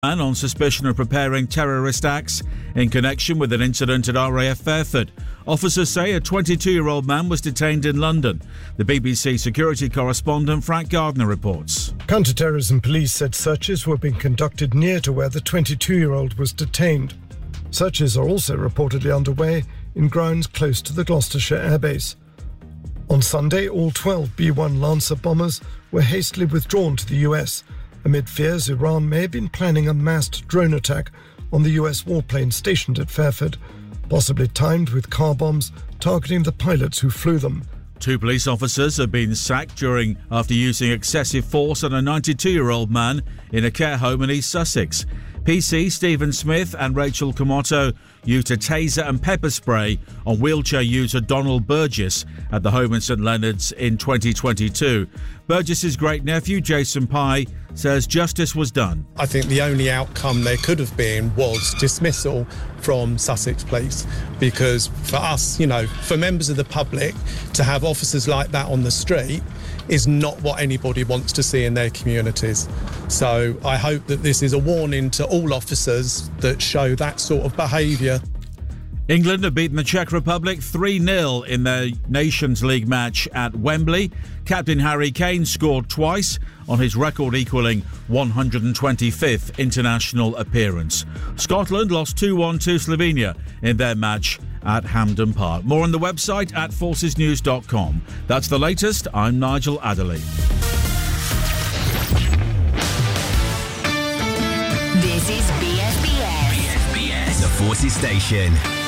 Man on suspicion of preparing terrorist acts in connection with an incident at RAF Fairford. Officers say a 22-year-old man was detained in London. The BBC security correspondent Frank Gardner reports. Counter-terrorism police said searches were being conducted near to where the 22-year-old was detained. Searches are also reportedly underway in grounds close to the Gloucestershire airbase. On Sunday, all 12 B-1 Lancer bombers were hastily withdrawn to the US, amid fears Iran may have been planning a massed drone attack on the US warplane stationed at Fairford, possibly timed with car bombs targeting the pilots who flew them. 2 police officers have been sacked after using excessive force on a 92-year-old man in a care home in East Sussex. PC Stephen Smith and Rachel Komoto used a taser and pepper spray on wheelchair user Donald Burgess at the home in St Leonard's in 2022. Burgess's great-nephew Jason Pye says justice was done. I think the only outcome there could have been was dismissal from Sussex Police, because for us, for members of the public to have officers like that on the street is not what anybody wants to see in their communities. So I hope that this is a warning to all officers that show that sort of behaviour. England have beaten the Czech Republic 3-0 in their Nations League match at Wembley. Captain Harry Kane scored twice on his record-equalling 125th international appearance. Scotland lost 2-1 to Slovenia in their match at Hampden Park. More on the website at forcesnews.com. That's the latest. I'm Nigel Adderley. This is BSBS. BSBS, the Forces Station.